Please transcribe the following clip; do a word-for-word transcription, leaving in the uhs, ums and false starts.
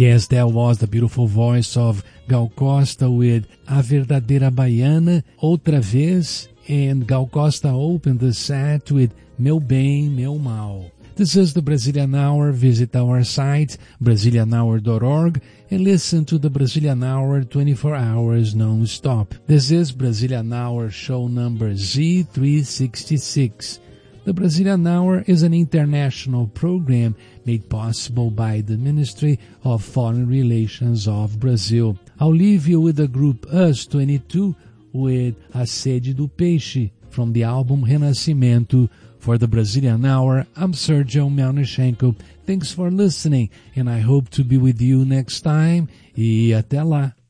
Yes, that was the beautiful voice of Gal Costa with A Verdadeira Baiana, Outra Vez, and Gal Costa opened the set with Meu Bem, Meu Mal. This is the Brazilian Hour. Visit our site, Brazilian hour dot org, and listen to the Brazilian Hour twenty-four hours non-stop. This is Brazilian Hour show number Z three sixty-six. The Brazilian Hour is an international program made possible by the Ministry of Foreign Relations of Brazil. I'll leave you with the group Us twenty-two with A Sede do Peixe from the album Renascimento. For the Brazilian Hour, I'm Sergio Melnichenko. Thanks for listening, and I hope to be with you next time. E até lá.